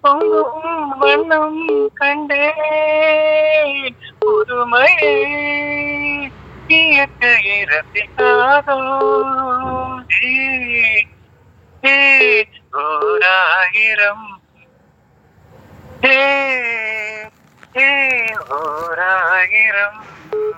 பொங்கும் வண்ணம் கண்டேன் புதுமையை இயற்கையை ரசிக்காதோ ஏ ஓராயிரம் ஏ ஏ ஓராயிரம்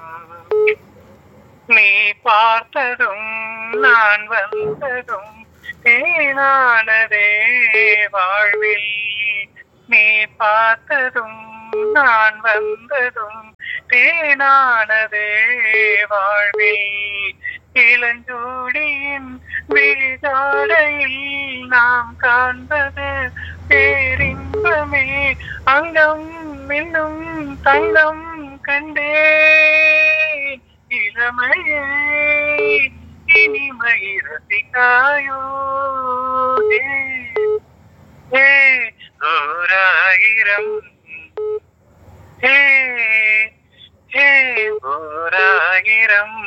நீ பார்த்ததும் நான் வந்ததும் தேனானதே வாழ்வில் நீ பார்த்ததும் நான் வந்ததும் தேனானதே வாழ்வில் இளஞ்சூடியின் விழிதாடையில் நாம் காண்பது பேரின்பமே அங்கம் இன்னும் தங்கம் கண்டே இளமையே இனிமை ரசிக்காயோ ஏ ஓராயிரம் ஏ ஏ ஓராயிரம்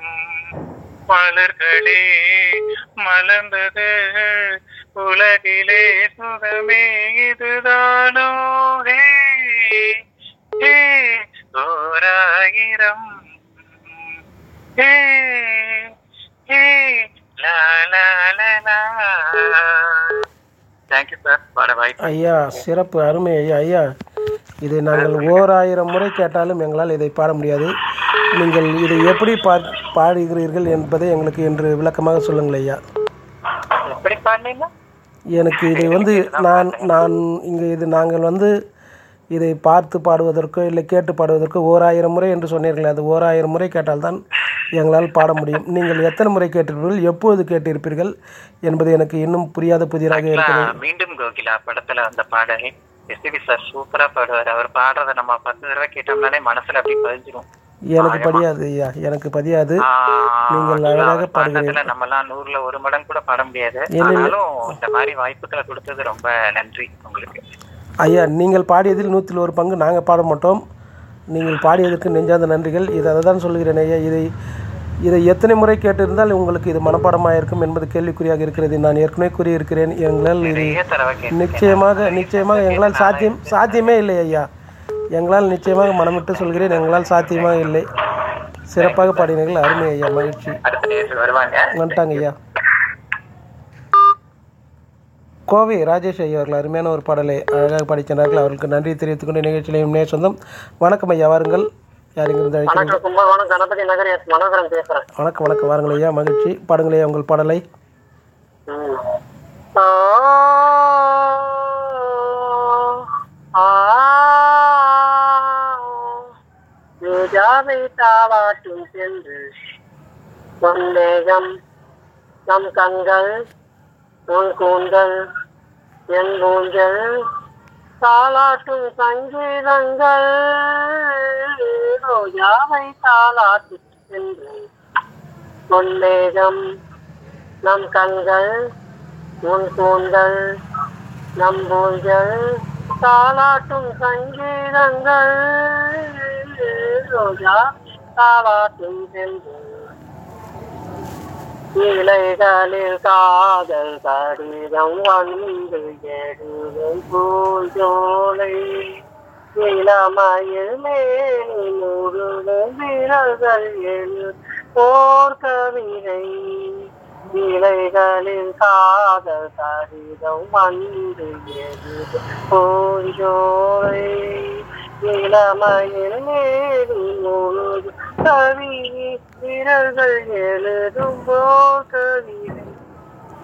மலர்களே மலர்ந்தது உலகிலே சுகமே இதுதானோ ஹே ஹே ஓராயிரம் ஹே ஹே லா லா லா லா. Thank you sir. பாட வாய்ப்பு. ஐயா சிறப்பு, அருமை ஐயா. ஐயா இதை நாங்கள் ஓராயிரம் முறை கேட்டாலும் எங்களால் இதை பாட முடியாது. நீங்கள் இதை எப்படி பாடுகிறீர்கள் என்பதை எங்களுக்கு என்று விளக்கமாக சொல்லுங்கள் ஐயா. எப்படி பாடினீங்க? எனக்கு இதை நான் இங்கே நாங்கள் இதை பார்த்து பாடுவதற்கோ இல்லை கேட்டு பாடுவதற்கோ ஓராயிரம் முறை என்று சொன்னீர்கள். அது ஓராயிரம் முறை கேட்டால்தான் எங்களால் பாட முடியும். நீங்கள் எத்தனை முறை கேட்டிருப்பீர்கள், எப்பொழுது கேட்டிருப்பீர்கள் என்பது எனக்கு இன்னும் புரியாத புதிராக இருக்கிறது. மீண்டும் கோகிலா படத்துல அந்த பாடலை எஸ்பிபி சார் சூப்பரா பாடுவார். அவர் பாடுறத நம்ம 10 தடவை கேட்டோம்னாலே மனசுல அப்படி பதிஞ்சிரும். எனக்கு படியாது ஐயா, எனக்கு பதியாது. நீங்கள் அழகாக பாடுகிறீர்கள். நம்ம எல்லாம் 100ல் 1 மடங்கு கூட பாட முடியாது. ஆனாலும் இந்த மாதிரி வாய்ப்புகளை கொடுத்தது ரொம்ப நன்றி உங்களுக்கு ஐயா. நீங்கள் பாடியதில் 100ல் 1 பங்கு நாங்கள் பாட மாட்டோம். நீங்கள் பாடியதற்கு நெஞ்சார்ந்த நன்றிகள். அதை தான் சொல்கிறேன் ஐயா. இதை எத்தனை முறை கேட்டிருந்தால் உங்களுக்கு இது மனப்பாடமாக இருக்கும் என்பது கேள்விக்குறியாக இருக்கிறது. நான் ஏற்கனவே கூறியிருக்கிறேன். எங்களால் இது நிச்சயமாக எங்களால் சாத்தியமே இல்லை ஐயா. எங்களால் நிச்சயமாக மனமிட்டு சொல்கிறேன், எங்களால் சாத்தியமாக இல்லை. சிறப்பாக பாடினீர்கள், அருமை ஐயா, மகிழ்ச்சி. வந்துட்டாங்க ஐயா. கோவை ராஜேஷ் ஐயா அவர்கள் அருமையான ஒரு பாடலை அழகாக படிக்கின்றார்கள். அவர்களுக்கு நன்றி தெரிவித்துக் கொண்டு நிகழ்ச்சியிலையும் சொந்தம். வணக்கம் ஐயா, வாருங்கள். யார் இங்கிருந்து அழைக்கிறீர்கள்? வணக்கம் வணக்கம், வாருங்கள் ஐயா, மகிழ்ச்சி. பாடுங்கள் ஐயா உங்கள் பாடலை. ரோஜாவை தாவாட்டும் சென்று பொன்னேகம் நம் கண்கள் உன் கூந்தல் என் ஊஞ்சல் தாளாட்டும் சங்கீதங்கள். ரோஜாவை தாளாட்டும் சென்று பொன்னேகம் நம் கண்கள் உன் கூந்தல் நம் ஊஞ்சல் தாளாட்டும் சங்கீதங்கள். ரோஜா தாளாட்டும் சென்று இலைகளில் காதல் கடிதம் வந்து எழுதும் பூஞ்சோலை. இளமயில் மேனி முழுதும் விரல்கள் எழு போர் கவிதை. இலைகளில் காதல் கடிதம் வந்து எழுதும் பூஞ்சோலை. இளமயில் மேனி முழுதும் கவிதை விரல்கள் எழுதும் போர் கவிதை.